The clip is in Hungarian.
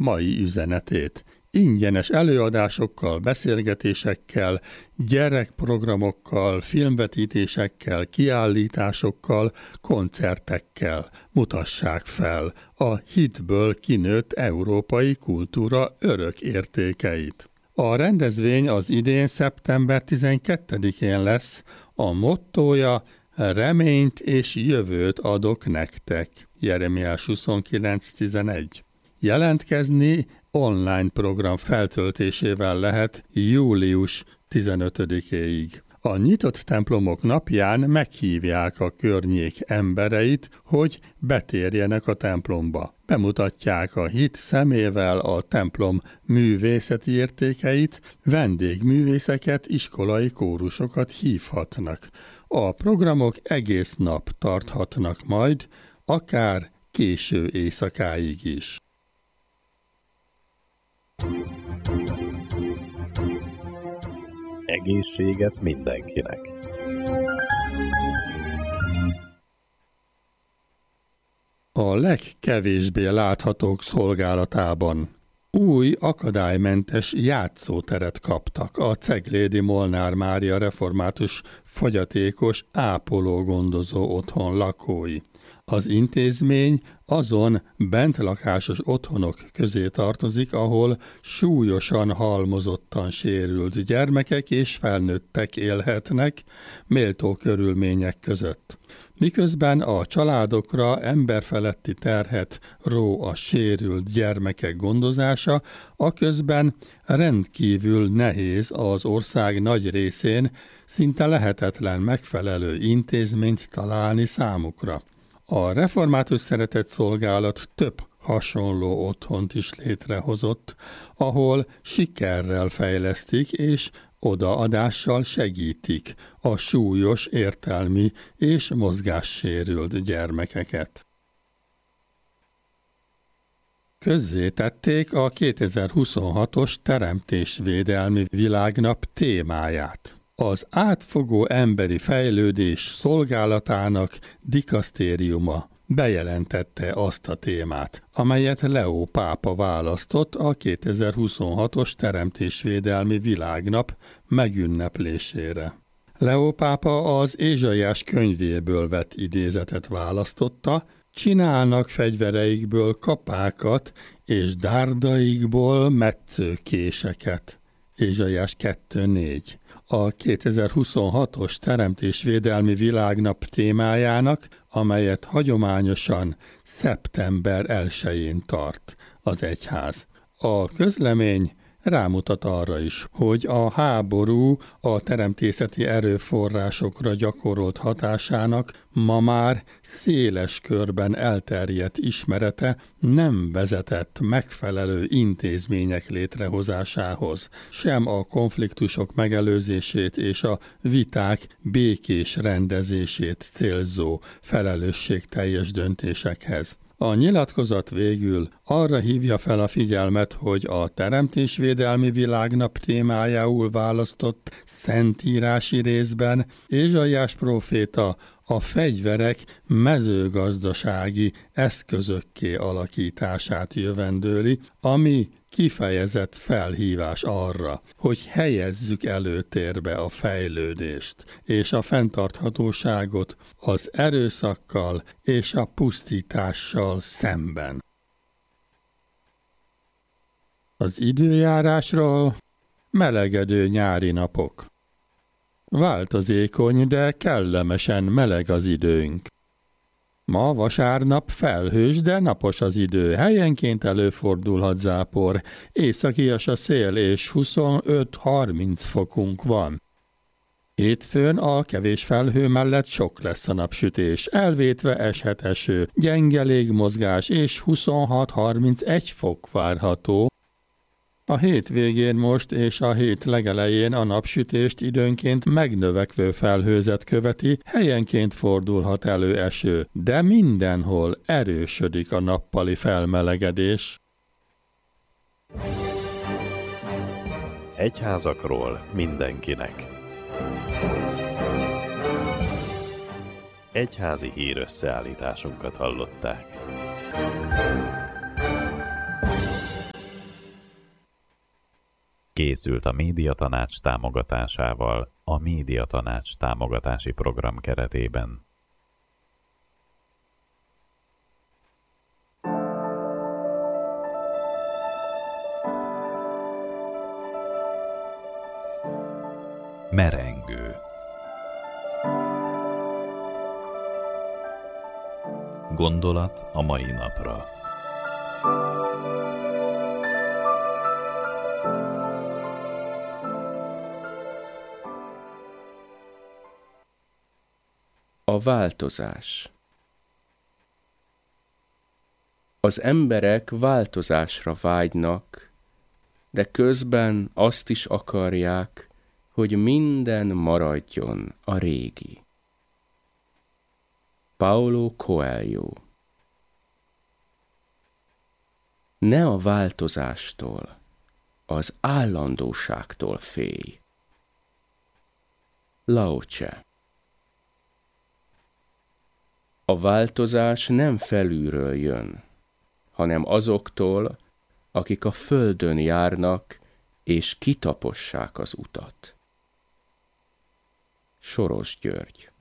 mai üzenetét. Ingyenes előadásokkal, beszélgetésekkel, gyerekprogramokkal, filmvetítésekkel, kiállításokkal, koncertekkel mutassák fel a hitből kinőtt európai kultúra örök értékeit. A rendezvény az idén szeptember 12-én lesz, a mottója reményt és jövőt adok nektek. Jeremiás 29.11. Jelentkezni online program feltöltésével lehet július 15-éig. A nyitott templomok napján meghívják a környék embereit, hogy betérjenek a templomba. Bemutatják a hit szemével a templom művészeti értékeit, vendégművészeket, iskolai kórusokat hívhatnak. A programok egész nap tarthatnak majd, akár késő éjszakáig is. Egészséget mindenkinek. A legkevésbé láthatók szolgálatában új akadálymentes játszóteret kaptak a Ceglédi Molnár Mária Református Fogyatékos Ápoló-gondozó otthon lakói. Az intézmény azon bentlakásos otthonok közé tartozik, ahol súlyosan halmozottan sérült gyermekek és felnőttek élhetnek méltó körülmények között. Miközben a családokra emberfeletti terhet ró a sérült gyermekek gondozása, aközben rendkívül nehéz az ország nagy részén, szinte lehetetlen megfelelő intézményt találni számukra. A Református Szeretetszolgálat több hasonló otthont is létrehozott, ahol sikerrel fejlesztik és odaadással segítik a súlyos értelmi és mozgássérült gyermekeket. Közzétették a 2026-os Teremtésvédelmi Világnap témáját. Az átfogó emberi fejlődés szolgálatának dikasztériuma bejelentette azt a témát, amelyet Leó pápa választott a 2026-os Teremtésvédelmi Világnap megünneplésére. Leó pápa az Ézsaiás könyvéből vett idézetet választotta, csinálnak fegyvereikből kapákat és dárdaikból metszőkéseket. Ézsaiás 2.4. A 2026-os Teremtésvédelmi Világnap témájának, amelyet hagyományosan szeptember 1-én tart az egyház. A közlemény rámutat arra is, hogy a háború a teremtészeti erőforrásokra gyakorolt hatásának ma már széles körben elterjedt ismerete nem vezetett megfelelő intézmények létrehozásához, sem a konfliktusok megelőzését és a viták békés rendezését célzó felelősségteljes döntésekhez. A nyilatkozat végül arra hívja fel a figyelmet, hogy a Teremtésvédelmi Világnap témájául választott szentírási részben Ézsaiás próféta a fegyverek mezőgazdasági eszközökké alakítását jövendőli, ami kifejezett felhívás arra, hogy helyezzük előtérbe a fejlődést és a fenntarthatóságot az erőszakkal és a pusztítással szemben. Az időjárásról: melegedő nyári napok. Változékony, de kellemesen meleg az időnk. Ma vasárnap felhős, de napos az idő, helyenként előfordulhat zápor, északias a szél és 25-30 fokunk van. Hétfőn a kevés felhő mellett sok lesz a napsütés, elvétve eshet eső, gyenge légmozgás és 26-31 fok várható. A hétvégén most és a hét legelején a napsütést időnként megnövekvő felhőzet követi, helyenként fordulhat elő eső, de mindenhol erősödik a nappali felmelegedés. Egyházakról mindenkinek. Egyházi hírösszeállításunkat hallották. Készült a Médiatanács támogatásával a Médiatanács támogatási program keretében. Merengő. Gondolat a mai napra. A változás. Az emberek változásra vágynak, de közben azt is akarják, hogy minden maradjon a régi. Paulo Coelho. Ne a változástól, az állandóságtól félj. Lao Tse. A változás nem felülről jön, hanem azoktól, akik a földön járnak, és kitapossák az utat. Soros György.